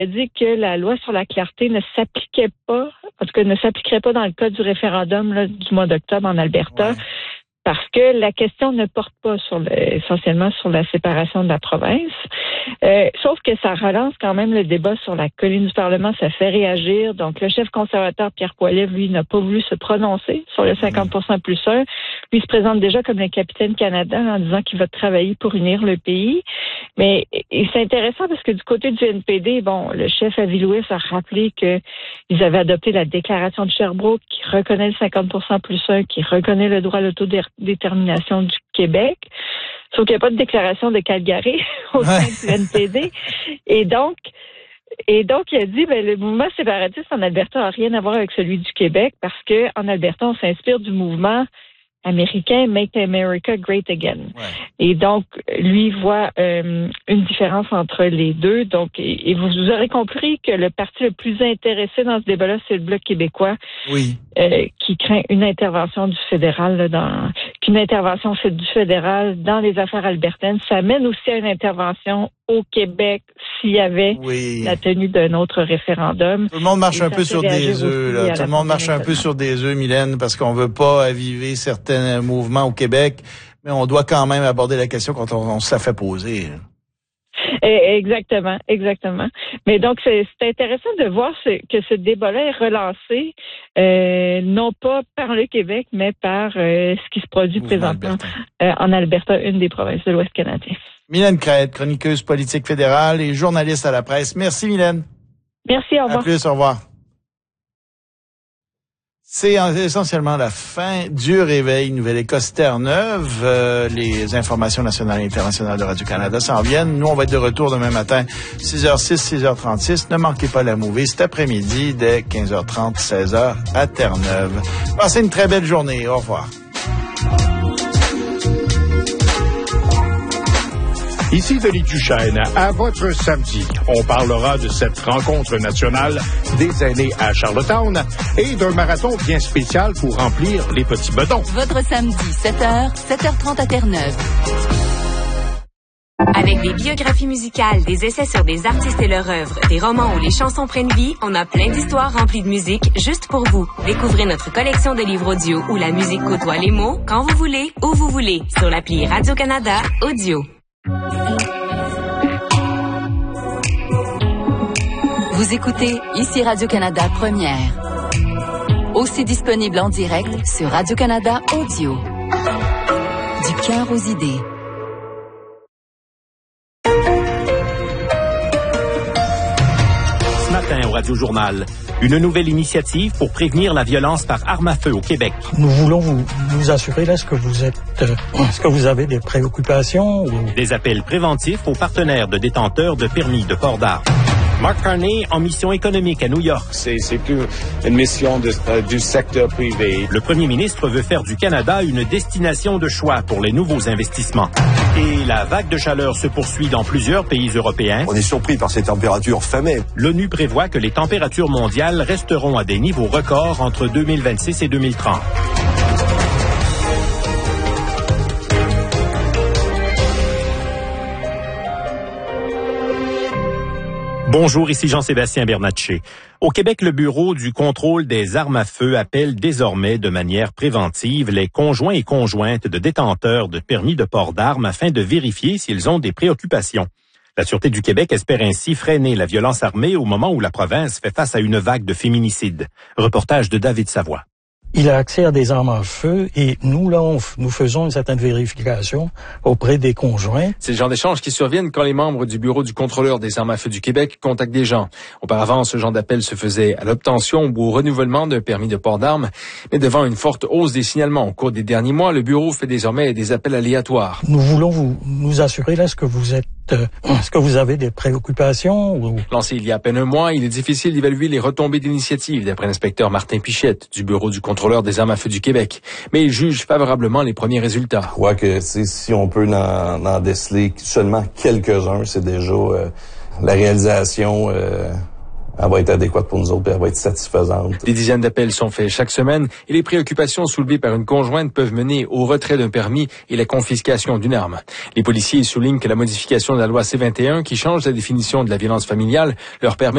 a dit que la loi sur la clarté ne s'appliquait pas, en tout cas ne s'appliquerait pas dans le cas du référendum là, du mois d'octobre en Alberta. Ouais. Parce que la question ne porte pas essentiellement sur la séparation de la province. Sauf que ça relance quand même le débat sur la colline du Parlement, ça fait réagir. Donc, le chef conservateur, Pierre Poilievre, lui, n'a pas voulu se prononcer sur le 50% plus 1. Lui, il se présente déjà comme le capitaine Canada en disant qu'il va travailler pour unir le pays. Mais c'est intéressant parce que du côté du NPD, le chef Avi Lewis a rappelé qu'ils avaient adopté la déclaration de Sherbrooke qui reconnaît le 50% plus 1, qui reconnaît le droit à l'autodétermination du Québec. Sauf qu'il n'y a pas de déclaration de Calgary au sein du NPD. Et donc, il a dit, le mouvement séparatiste en Alberta n'a rien à voir avec celui du Québec parce que en Alberta, on s'inspire du mouvement américain Make America Great Again. Ouais. Et donc, lui voit une différence entre les deux. Donc, et vous aurez compris que le parti le plus intéressé dans ce débat-là, c'est le Bloc québécois, qui craint une intervention du fédéral qu'une intervention du fédéral dans les affaires albertaines. Ça mène aussi à une intervention au Québec s'il y avait la tenue d'un autre référendum. Tout le monde marche un peu sur des œufs, là. Tout le monde marche un peu sur des œufs, Mylène, parce qu'on veut pas aviver certains mouvements au Québec, mais on doit quand même aborder la question quand on se la fait poser. Exactement. Mais donc, c'est intéressant de voir que ce débat-là est relancé, non pas par le Québec, mais par ce qui se produit présentement en Alberta, une des provinces de l'Ouest canadien. Mylène Crête, chroniqueuse politique fédérale et journaliste à la presse. Merci, Mylène. Merci, au revoir. À plus, au revoir. C'est essentiellement la fin du réveil Nouvelle-Écosse Terre-Neuve. Les informations nationales et internationales de Radio-Canada s'en viennent. Nous, on va être de retour demain matin, 6h06, 6h36. Ne manquez pas la mouvée cet après-midi dès 15h30, 16h à Terre-Neuve. Passez une très belle journée. Au revoir. Ici Denis Duchesne, à votre samedi. On parlera de cette rencontre nationale des aînés à Charlottetown et d'un marathon bien spécial pour remplir les petits bedons. Votre samedi, 7h, 7h30 à Terre-Neuve. Avec des biographies musicales, des essais sur des artistes et leur œuvre, des romans où les chansons prennent vie, on a plein d'histoires remplies de musique juste pour vous. Découvrez notre collection de livres audio où la musique côtoie les mots quand vous voulez, où vous voulez, sur l'appli Radio-Canada Audio. Vous écoutez ici Radio-Canada Première. Aussi disponible en direct sur Radio-Canada Audio. Du cœur aux idées. Ce matin au Radio-Journal, une nouvelle initiative pour prévenir la violence par arme à feu au Québec. Nous voulons vous assurer, est-ce que vous avez des préoccupations? Des appels préventifs aux partenaires de détenteurs de permis de port d'armes. Mark Carney en mission économique à New York. C'est plus une mission du secteur privé. Le premier ministre veut faire du Canada une destination de choix pour les nouveaux investissements. Et la vague de chaleur se poursuit dans plusieurs pays européens. On est surpris par ces températures famées. L'ONU prévoit que les températures mondiales resteront à des niveaux records entre 2026 et 2030. Bonjour, ici Jean-Sébastien Bernatchez. Au Québec, le Bureau du contrôle des armes à feu appelle désormais de manière préventive les conjoints et conjointes de détenteurs de permis de port d'armes afin de vérifier s'ils ont des préoccupations. La Sûreté du Québec espère ainsi freiner la violence armée au moment où la province fait face à une vague de féminicides. Reportage de David Savoie. Il a accès à des armes à feu et nous, nous faisons une certaine vérification auprès des conjoints. C'est le genre d'échanges qui surviennent quand les membres du Bureau du contrôleur des armes à feu du Québec contactent des gens. Auparavant, ce genre d'appel se faisait à l'obtention ou au renouvellement d'un permis de port d'armes. Mais devant une forte hausse des signalements au cours des derniers mois, le Bureau fait désormais des appels aléatoires. Nous voulons nous assurer, est-ce que vous avez des préoccupations? Lancé il y a à peine un mois, il est difficile d'évaluer les retombées d'initiative, d'après l'inspecteur Martin Pichette du Bureau du contrôleur des armes à feu du Québec. Mais il juge favorablement les premiers résultats. Je crois que si on peut en déceler seulement quelques-uns, c'est déjà la réalisation. Elle va être adéquate pour nous autres, puis elle va être satisfaisante. Des dizaines d'appels sont faits chaque semaine et les préoccupations soulevées par une conjointe peuvent mener au retrait d'un permis et la confiscation d'une arme. Les policiers soulignent que la modification de la loi C-21, qui change la définition de la violence familiale, leur permet